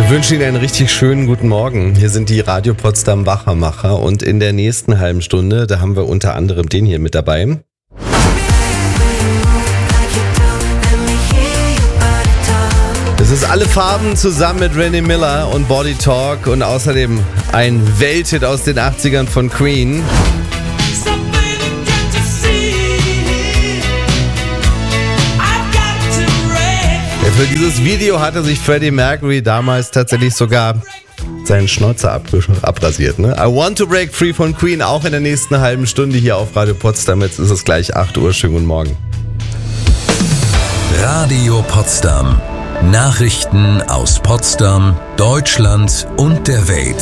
Wir wünschen Ihnen einen richtig schönen guten Morgen. Hier sind die Radio Potsdam Wachermacher und in der nächsten halben Stunde, da haben wir unter anderem den hier mit dabei. Es ist Alle Farben zusammen mit Rennie Miller und Body Talk und außerdem ein Welthit aus den 80ern von Queen. Für dieses Video hatte sich Freddie Mercury damals tatsächlich sogar seinen Schnäuzer abrasiert. Ne? I Want to Break Free von Queen, auch in der nächsten halben Stunde hier auf Radio Potsdam. Jetzt ist es gleich 8 Uhr. Schönen guten Morgen. Radio Potsdam. Nachrichten aus Potsdam, Deutschland und der Welt.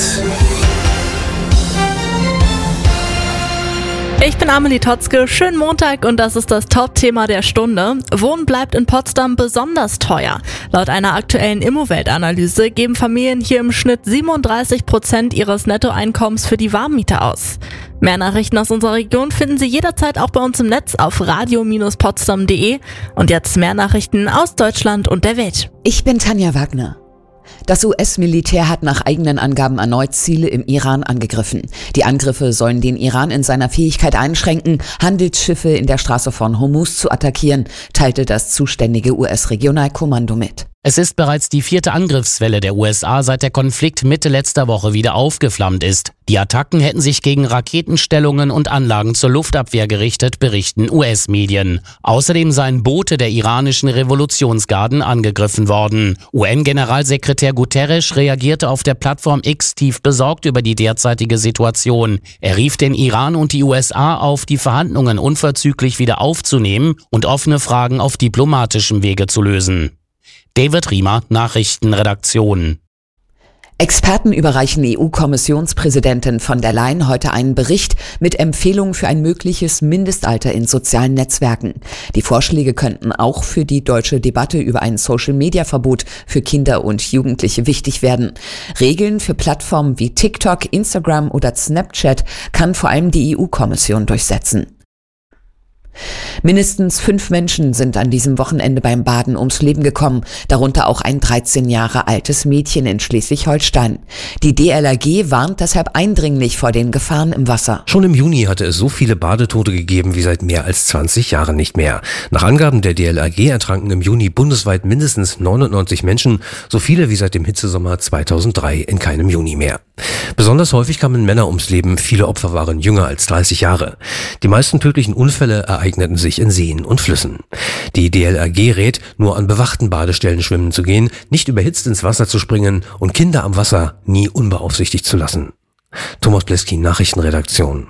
Ich bin Amelie Totzke, schönen Montag und das ist das Top-Thema der Stunde. Wohnen bleibt in Potsdam besonders teuer. Laut einer aktuellen Immowelt-Analyse geben Familien hier im Schnitt 37% ihres Nettoeinkommens für die Warmmiete aus. Mehr Nachrichten aus unserer Region finden Sie jederzeit auch bei uns im Netz auf radio-potsdam.de. Und jetzt mehr Nachrichten aus Deutschland und der Welt. Ich bin Tanja Wagner. Das US-Militär hat nach eigenen Angaben erneut Ziele im Iran angegriffen. Die Angriffe sollen den Iran in seiner Fähigkeit einschränken, Handelsschiffe in der Straße von Hormuz zu attackieren, teilte das zuständige US-Regionalkommando mit. Es ist bereits die 4. Angriffswelle der USA, seit der Konflikt Mitte letzter Woche wieder aufgeflammt ist. Die Attacken hätten sich gegen Raketenstellungen und Anlagen zur Luftabwehr gerichtet, berichten US-Medien. Außerdem seien Boote der iranischen Revolutionsgarden angegriffen worden. UN-Generalsekretär Guterres reagierte auf der Plattform X tief besorgt über die derzeitige Situation. Er rief den Iran und die USA auf, die Verhandlungen unverzüglich wieder aufzunehmen und offene Fragen auf diplomatischem Wege zu lösen. David Riemer, Nachrichtenredaktion. Experten überreichen EU-Kommissionspräsidentin von der Leyen heute einen Bericht mit Empfehlungen für ein mögliches Mindestalter in sozialen Netzwerken. Die Vorschläge könnten auch für die deutsche Debatte über ein Social-Media-Verbot für Kinder und Jugendliche wichtig werden. Regeln für Plattformen wie TikTok, Instagram oder Snapchat kann vor allem die EU-Kommission durchsetzen. Mindestens 5 Menschen sind an diesem Wochenende beim Baden ums Leben gekommen, darunter auch ein 13 Jahre altes Mädchen in Schleswig-Holstein. Die DLRG warnt deshalb eindringlich vor den Gefahren im Wasser. Schon im Juni hatte es so viele Badetote gegeben wie seit mehr als 20 Jahren nicht mehr. Nach Angaben der DLRG ertranken im Juni bundesweit mindestens 99 Menschen, so viele wie seit dem Hitzesommer 2003 in keinem Juni mehr. Besonders häufig kamen Männer ums Leben, viele Opfer waren jünger als 30 Jahre. Die meisten tödlichen Unfälle ereigneten sich in Seen und Flüssen. Die DLRG rät, nur an bewachten Badestellen schwimmen zu gehen, nicht überhitzt ins Wasser zu springen und Kinder am Wasser nie unbeaufsichtigt zu lassen. Thomas Bleski, Nachrichtenredaktion.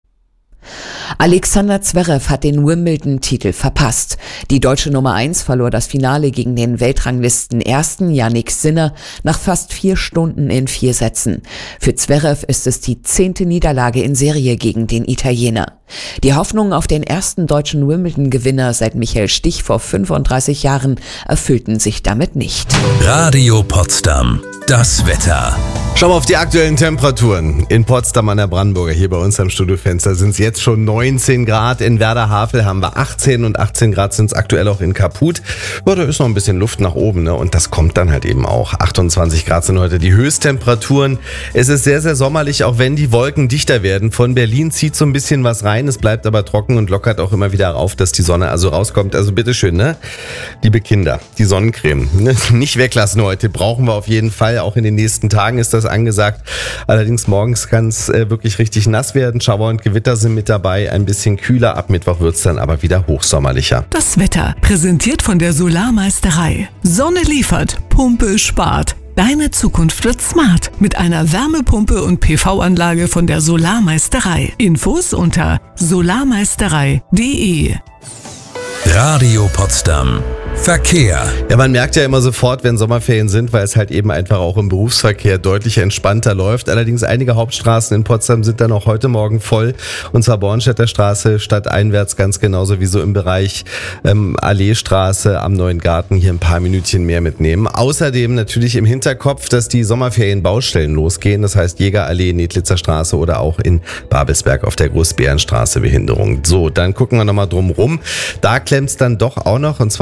Alexander Zverev hat den Wimbledon-Titel verpasst. Die deutsche Nummer 1 verlor das Finale gegen den Weltranglisten-Ersten Jannik Sinner nach fast 4 Stunden in 4 Sätzen. Für Zverev ist es die 10. Niederlage in Serie gegen den Italiener. Die Hoffnungen auf den ersten deutschen Wimbledon-Gewinner seit Michael Stich vor 35 Jahren erfüllten sich damit nicht. Radio Potsdam. Das Wetter. Schauen wir auf die aktuellen Temperaturen. In Potsdam an der Brandenburger, hier bei uns am Studiofenster, sind es jetzt schon 19 Grad. In Werder-Havel haben wir 18 und 18 Grad sind es aktuell auch in Kaput. Ja, da ist noch ein bisschen Luft nach oben, ne? Und das kommt dann halt eben auch. 28 Grad sind heute die Höchsttemperaturen. Es ist sehr, sehr sommerlich, auch wenn die Wolken dichter werden. Von Berlin zieht so ein bisschen was rein. Es bleibt aber trocken und lockert auch immer wieder auf, dass die Sonne also rauskommt. Also bitteschön, ne? Liebe Kinder, die Sonnencreme, ne? Nicht weglassen heute. Brauchen wir auf jeden Fall. Auch in den nächsten Tagen ist das angesagt. Allerdings morgens kann es wirklich richtig nass werden. Schauer und Gewitter sind mit dabei. Ein bisschen kühler. Ab Mittwoch wird es dann aber wieder hochsommerlicher. Das Wetter präsentiert von der Solarmeisterei. Sonne liefert, Pumpe spart. Deine Zukunft wird smart mit einer Wärmepumpe und PV-Anlage von der Solarmeisterei. Infos unter solarmeisterei.de. Radio Potsdam. Verkehr. Ja, man merkt ja immer sofort, wenn Sommerferien sind, weil es halt eben einfach auch im Berufsverkehr deutlich entspannter läuft. Allerdings einige Hauptstraßen in Potsdam sind dann auch heute Morgen voll. Und zwar Bornstedter Straße stadteinwärts ganz genauso wie so im Bereich Alleestraße am Neuen Garten hier ein paar Minütchen mehr mitnehmen. Außerdem natürlich im Hinterkopf, dass die Sommerferien-Baustellen losgehen. Das heißt Jägerallee, Nedlitzer Straße oder auch in Babelsberg auf der Großbärenstraße Behinderung. So, dann gucken wir nochmal drum rum. Da klemmt es dann doch auch noch und zwar auf der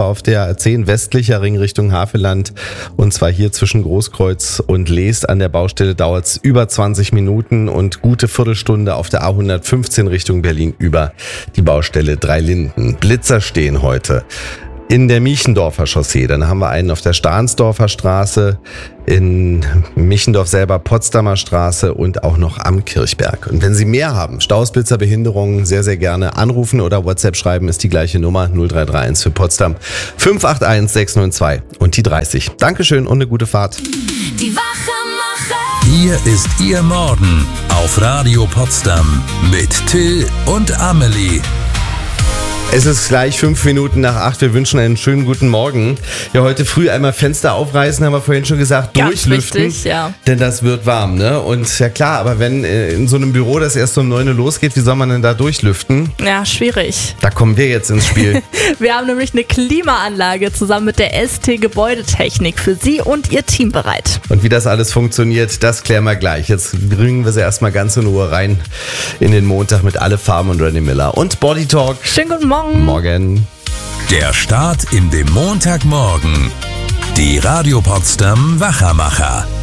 der A10 westlicher Ring Richtung Havelland. Und zwar hier zwischen Großkreuz und Leest an der Baustelle dauert es über 20 Minuten und gute Viertelstunde auf der A115 Richtung Berlin über die Baustelle Dreilinden. Blitzer stehen heute in der Miechendorfer Chaussee. Dann haben wir einen auf der Stahnsdorfer Straße, in Michendorf selber Potsdamer Straße und auch noch am Kirchberg. Und wenn Sie mehr haben, Staus, Blitzer, Behinderungen, sehr, sehr gerne anrufen oder WhatsApp schreiben, ist die gleiche Nummer 0331 für Potsdam 581 602 und die 30. Dankeschön und eine gute Fahrt. Die Wachmacher. Hier ist Ihr Morgen auf Radio Potsdam mit Till und Amelie. Es ist gleich 5 Minuten nach 8. Wir wünschen einen schönen guten Morgen. Ja, heute früh einmal Fenster aufreißen, haben wir vorhin schon gesagt, Ganz durchlüften. wichtig, ja. Denn das wird warm, ne? Und ja klar, aber wenn in so einem Büro das erst um 9 Uhr losgeht, wie soll man denn da durchlüften? Ja, schwierig. Da kommen wir jetzt ins Spiel. Wir haben nämlich eine Klimaanlage zusammen mit der ST Gebäudetechnik für Sie und Ihr Team bereit. Und wie das alles funktioniert, das klären wir gleich. Jetzt bringen wir sie erstmal ganz in Ruhe rein in den Montag mit Alle Farben und René Miller und Body Talk. Schönen guten Morgen. Morgen. Der Start in den Montagmorgen. Die Radio Potsdam Wachmacher.